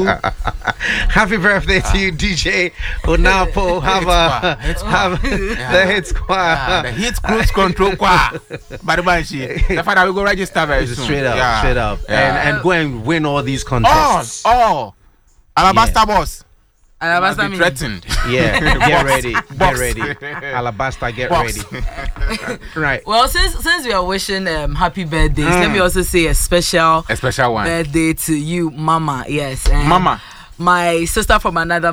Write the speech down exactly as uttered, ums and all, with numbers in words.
you. Happy birthday to you, D J Onapo. Have a have the hit squad. The hit cruise control squad. But the fact that we go register very soon. Straight up, yeah. straight up, yeah. and and go and win all these contests. Oh, oh, Alabaster yeah. boss. Alabaster be threatened. Yeah, get ready, get ready. Alabaster, get box. ready. Right. Well, since since we are wishing um, happy birthdays, mm. let me also say a special a special one birthday to you, Mama. Yes, and Mama. My sister from another